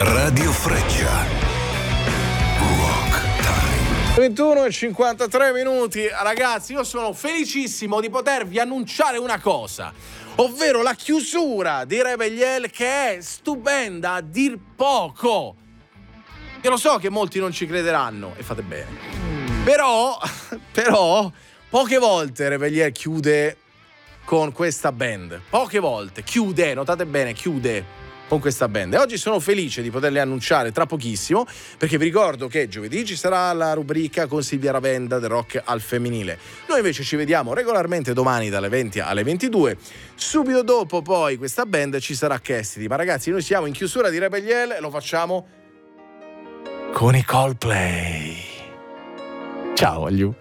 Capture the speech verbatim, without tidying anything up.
Radio Freccia. Rock Time. ventuno e cinquantatré minuti. Ragazzi, io sono felicissimo di potervi annunciare una cosa, ovvero la chiusura di Rebel che è stupenda a dir poco. Io lo so che molti non ci crederanno e fate bene. Però, però, poche volte Rebel chiude con questa band. Poche volte chiude, notate bene, chiude con questa band. E oggi sono felice di poterle annunciare tra pochissimo, perché vi ricordo che giovedì ci sarà la rubrica con Silvia Ravenda del rock al femminile. Noi invece ci vediamo regolarmente domani dalle venti alle ventidue. Subito dopo poi questa band ci sarà Cassidy. Ma ragazzi, noi siamo in chiusura di Rebel Yell e lo facciamo con i Coldplay. Ciao, Agliu.